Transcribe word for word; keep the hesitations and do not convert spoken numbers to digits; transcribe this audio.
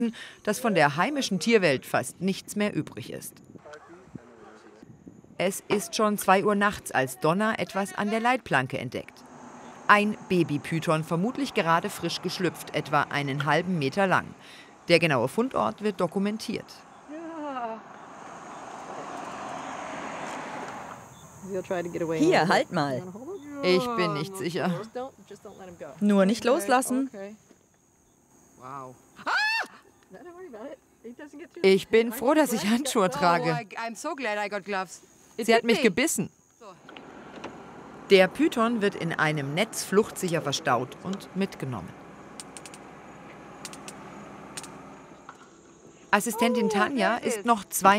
dass von der heimischen Tierwelt fast nichts mehr übrig ist. Es ist schon zwei Uhr nachts, als Donna etwas an der Leitplanke entdeckt. Ein Babypython, vermutlich gerade frisch geschlüpft, etwa einen halben Meter lang. Der genaue Fundort wird dokumentiert. Hier, halt mal. Ich bin nicht sicher. Nur nicht loslassen. Ich bin froh, dass ich Handschuhe trage. Sie hat mich gebissen. Der Python wird in einem Netz fluchtsicher verstaut und mitgenommen. Assistentin Tanja ist noch zwei